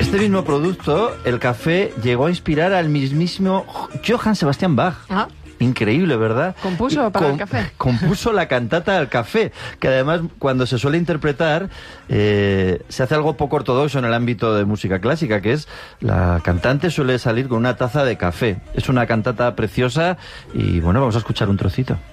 este mismo producto, el café, llegó a inspirar al mismísimo Johann Sebastian Bach. Ah. Increíble, ¿verdad? ¿Compuso para el café? Compuso la cantata del café, que además cuando se suele interpretar se hace algo poco ortodoxo en el ámbito de música clásica, que es la cantante suele salir con una taza de café. Es una cantata preciosa y bueno, vamos a escuchar un trocito.